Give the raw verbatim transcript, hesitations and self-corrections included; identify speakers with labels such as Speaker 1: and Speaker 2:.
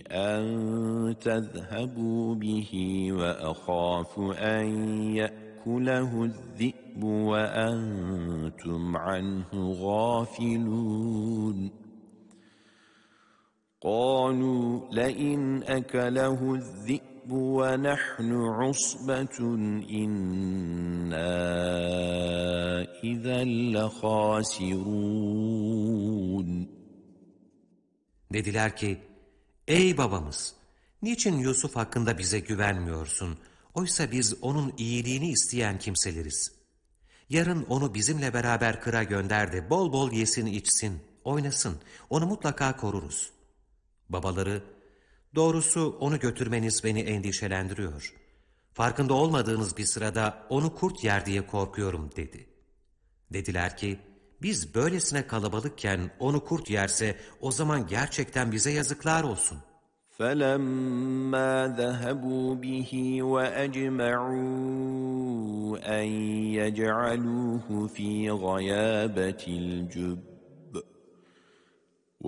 Speaker 1: أن تذهبوا به وأخاف أن يأكله الذئب وأنتم عنه غافلون قالوا لئن أكله الذئب ونحن عصبة إنا إذا لخاسرون.
Speaker 2: Dediler ki, ey babamız, niçin Yusuf hakkında bize güvenmiyorsun? Oysa biz onun iyiliğini isteyen kimseleriz. Yarın onu bizimle beraber kıra gönder de bol bol yesin içsin, oynasın, onu mutlaka koruruz. Babaları, doğrusu onu götürmeniz beni endişelendiriyor. Farkında olmadığınız bir sırada onu kurt yer diye korkuyorum dedi. Dediler ki, biz böylesine kalabalıkken onu kurt yerse o zaman gerçekten bize yazıklar olsun.
Speaker 1: فَلَمَّا ذَهَبُوا بِهِ وَأَجْمَعُوا أَنْ يَجْعَلُوهُ فِي غَيَابَةِ الْجُبِّ